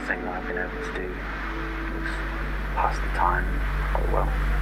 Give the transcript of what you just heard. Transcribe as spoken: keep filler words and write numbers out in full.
thing that I've been able to do is pass the time quite well.